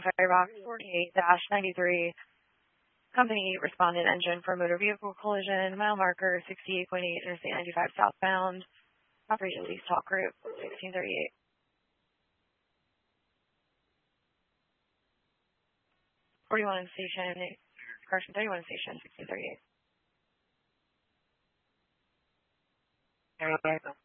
Firebox 48-93. Company responded engine for motor vehicle collision. Mile marker 68.8 Interstate 95 southbound. Operation Lease Talk Group 1638. 41 station, correction, 31 station 1638. There you go.